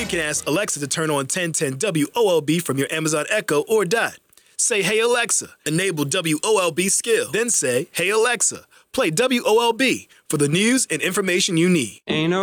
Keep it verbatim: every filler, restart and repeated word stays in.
can ask Alexa to turn on ten ten W O L B from your Amazon Echo or Dot. Say, hey Alexa, enable W O L B skill. Then say, hey Alexa, play W O L B for the news and information you need. Ain't no